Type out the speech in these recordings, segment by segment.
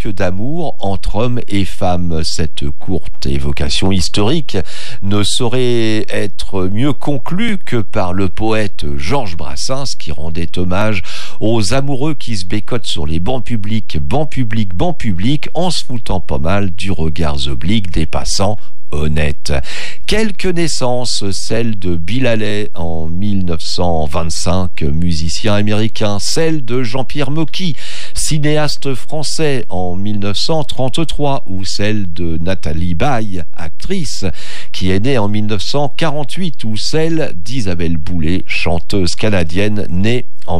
que d'amour entre hommes et femmes. Cette courte évocation historique ne saurait être mieux conclue que par le poète Georges Brassens qui rendait hommage aux amoureux qui se bécotent sur les bancs publics, en se foutant pas mal du regard oblique des passants honnête. Quelques naissances, celle de Bill Haley en 1925, musicien américain, celle de Jean-Pierre Mocky, cinéaste français en 1933, ou celle de Nathalie Baye, actrice, qui est née en 1948, ou celle d'Isabelle Boulay, chanteuse canadienne, née en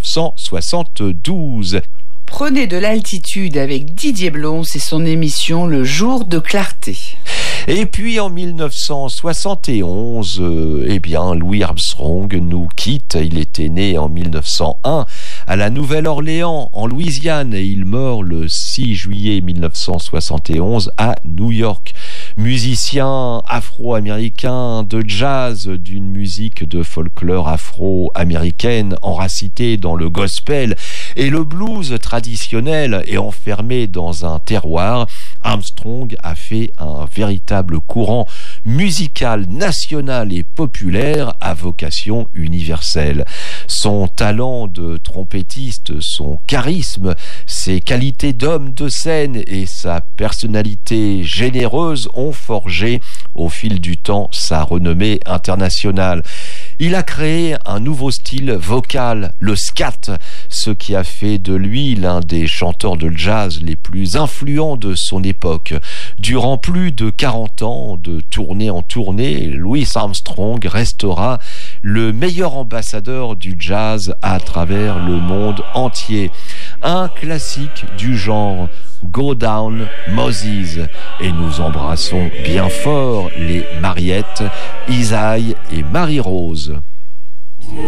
1972. Prenez de l'altitude avec Didier Blon, c'est son émission Le Jour de Clarté. Et puis en 1971, Louis Armstrong nous quitte. Il était né en 1901 à la Nouvelle-Orléans, en Louisiane, et il meurt le 6 juillet 1971 à New York. Musicien afro-américain de jazz, d'une musique de folklore afro-américaine enracinée dans le gospel et le blues traditionnel et enfermé dans un terroir, Armstrong a fait un véritable courant musical national et populaire à vocation universelle. Son talent de trompettiste, son charisme, ses qualités d'homme de scène et sa personnalité généreuse ont forgé au fil du temps sa renommée internationale. Il a créé un nouveau style vocal, le scat, ce qui a fait de lui l'un des chanteurs de jazz les plus influents de son époque. Durant plus de 40 ans, de tournée en tournée, Louis Armstrong restera le meilleur ambassadeur du jazz à travers le monde entier. Un classique du genre Go Down Moses, et nous embrassons bien fort les Mariettes, Isaïe et Marie-Rose.